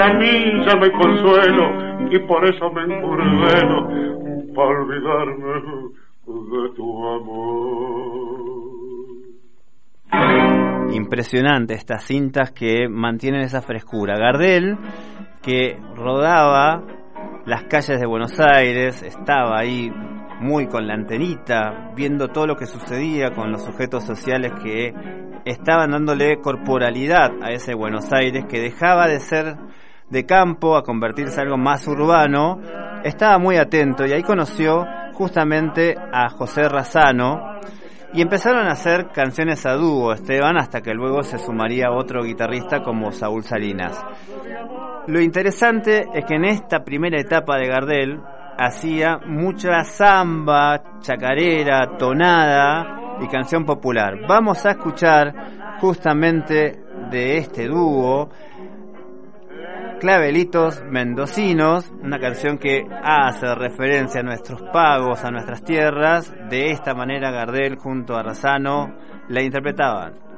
A mí ya me consuelo y por eso me encurdeno para olvidarme de tu amor. Impresionante estas cintas que mantienen esa frescura. Gardel, que rodaba las calles de Buenos Aires, estaba ahí muy con la antenita, viendo todo lo que sucedía con los sujetos sociales que estaban dándole corporalidad a ese Buenos Aires que dejaba de ser de campo a convertirse en algo más urbano. Estaba muy atento y ahí conoció justamente a José Razzano y empezaron a hacer canciones a dúo, Esteban, hasta que luego se sumaría otro guitarrista como Saúl Salinas. Lo interesante es que en esta primera etapa de Gardel hacía mucha samba, chacarera, tonada y canción popular. Vamos a escuchar justamente de este dúo Clavelitos Mendocinos, una canción que hace referencia a nuestros pagos, a nuestras tierras. De esta manera Gardel junto a Razzano la interpretaban.